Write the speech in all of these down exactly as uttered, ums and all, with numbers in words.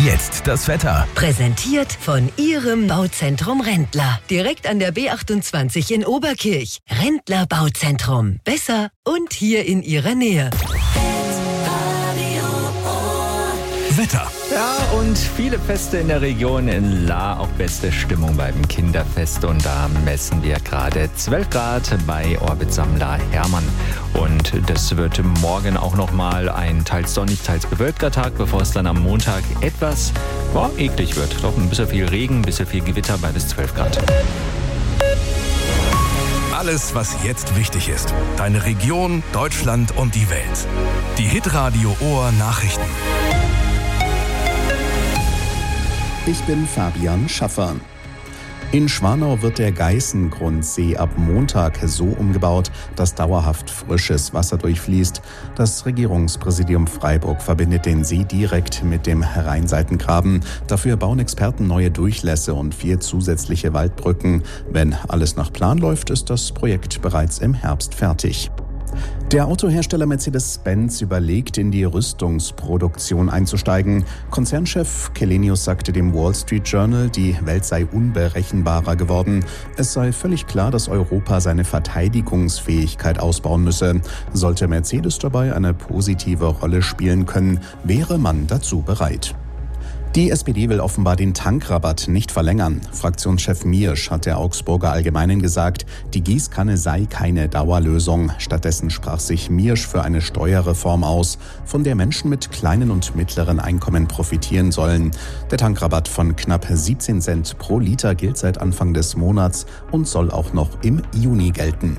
Jetzt das Wetter. Präsentiert von Ihrem Bauzentrum Rendler. Direkt an der B achtundzwanzig in Oberkirch. Rendler Bauzentrum. Besser und hier in Ihrer Nähe. Wetter. Ja, und viele Feste in der Region. In Lahr auch beste Stimmung beim Kinderfest. Und da messen wir gerade zwölf Grad bei Orbit Sammler Hermann. Und das wird morgen auch nochmal ein teils sonnig, teils bewölkter Tag, bevor es dann am Montag etwas boah, eklig wird. Doch ein bisschen viel Regen, ein bisschen viel Gewitter bei bis zwölf Grad. Alles, was jetzt wichtig ist. Deine Region, Deutschland und die Welt. Die Hitradio Ohr Nachrichten. Ich bin Fabian Schaffer. In Schwanau wird der Geißengrundsee ab Montag so umgebaut, dass dauerhaft frisches Wasser durchfließt. Das Regierungspräsidium Freiburg verbindet den See direkt mit dem Rheinseitengraben. Dafür bauen Experten neue Durchlässe und vier zusätzliche Waldbrücken. Wenn alles nach Plan läuft, ist das Projekt bereits im Herbst fertig. Der Autohersteller Mercedes-Benz überlegt, in die Rüstungsproduktion einzusteigen. Konzernchef Källenius sagte dem Wall Street Journal, die Welt sei unberechenbarer geworden. Es sei völlig klar, dass Europa seine Verteidigungsfähigkeit ausbauen müsse. Sollte Mercedes dabei eine positive Rolle spielen können, wäre man dazu bereit. Die S P D will offenbar den Tankrabatt nicht verlängern. Fraktionschef Miersch hat der Augsburger Allgemeinen gesagt, die Gießkanne sei keine Dauerlösung. Stattdessen sprach sich Miersch für eine Steuerreform aus, von der Menschen mit kleinen und mittleren Einkommen profitieren sollen. Der Tankrabatt von knapp siebzehn Cent pro Liter gilt seit Anfang des Monats und soll auch noch im Juni gelten.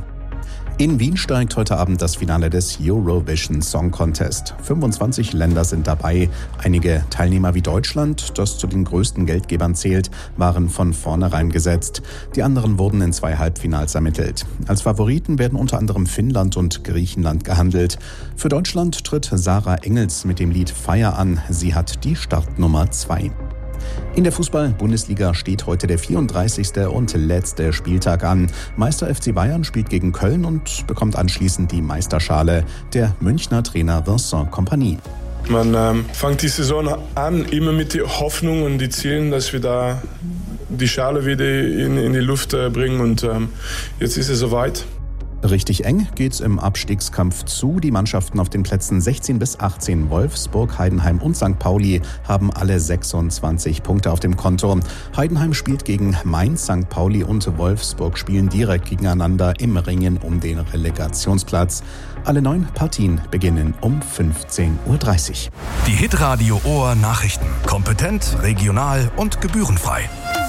In Wien steigt heute Abend das Finale des Eurovision Song Contest. fünfundzwanzig Länder sind dabei. Einige Teilnehmer wie Deutschland, das zu den größten Geldgebern zählt, waren von vornherein gesetzt. Die anderen wurden in zwei Halbfinals ermittelt. Als Favoriten werden unter anderem Finnland und Griechenland gehandelt. Für Deutschland tritt Sarah Engels mit dem Lied Feier an. Sie hat die Startnummer zwei. In der Fußball-Bundesliga steht heute der vierunddreißigste und letzte Spieltag an. Meister F C Bayern spielt gegen Köln und bekommt anschließend die Meisterschale. Der Münchner Trainer Vincent Kompany. Man ähm, fängt die Saison an, immer mit der Hoffnung und die Zielen, dass wir da die Schale wieder in, in die Luft äh, bringen. Und ähm, jetzt ist es soweit. Richtig eng geht's im Abstiegskampf zu. Die Mannschaften auf den Plätzen sechzehn bis achtzehn, Wolfsburg, Heidenheim und Sankt Pauli, haben alle sechsundzwanzig Punkte auf dem Konto. Heidenheim spielt gegen Mainz, Sankt Pauli und Wolfsburg spielen direkt gegeneinander im Ringen um den Relegationsplatz. Alle neun Partien beginnen um fünfzehn Uhr dreißig. Die Hitradio Ohr Nachrichten. Kompetent, regional und gebührenfrei.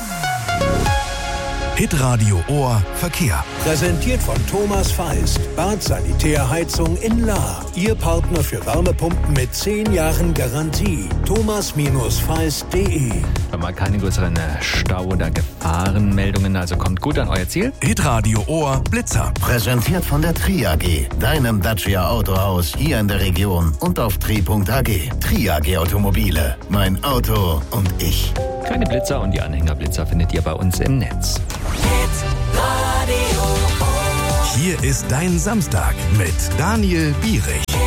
Hitradio Ohr Verkehr. Präsentiert von Thomas Feist. Bad Sanitärheizung in Lahr. Ihr Partner für Wärmepumpen mit zehn Jahren Garantie. thomas feist punkt de. Mal keine größeren Stau- oder Gefahrenmeldungen, also kommt gut an euer Ziel. Hitradio Ohr Blitzer. Präsentiert von der Tri A G, deinem Dacia Autohaus hier in der Region und auf tri punkt a g. Tri A G Automobile. Mein Auto und ich. Kleine Blitzer und die Anhängerblitzer findet ihr bei uns im Netz. Hier ist dein Samstag mit Daniel Bierich.